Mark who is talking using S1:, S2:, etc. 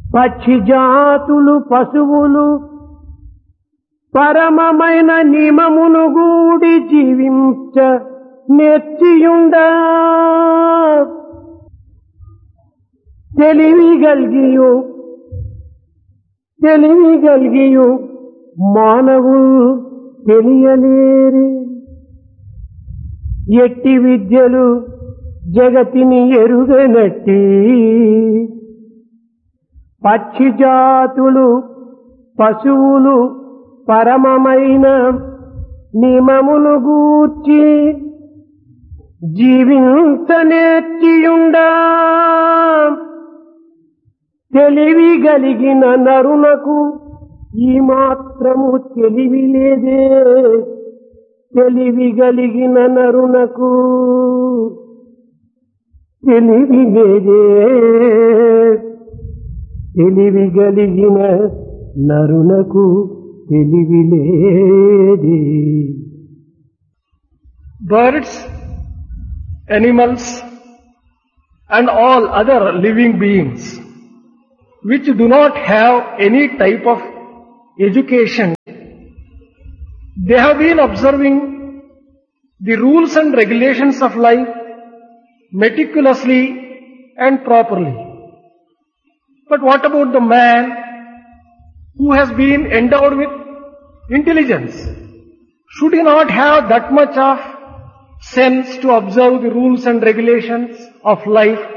S1: పక్షి జాతులు పశువులు పరమమైన నియమమును గూడి జీవించ నేర్చియుండా తెలివి గల్గియు మానవులు తెలియలేరు. ఎట్టి విద్యలు జగతిని ఎరుగనట్టి పక్షి జాతులు పశువులు పరమమైన నియమమును గూర్చి జీవించనేర్చియుండా తెలివి గలిగిన నరునకు ఈ మాత్రము తెలివి లేదే. తెలివి గలిగిన నరునకు తెలివి లేదే. తెలివి గలిగిన నరునకు తెలివి లేదే.
S2: Birds, animals and all other living beings which do not have any type of education, they have been observing the rules and regulations of life meticulously and properly. But what about the man who has been endowed with intelligence? Should he not have that much of sense to observe the rules and regulations of life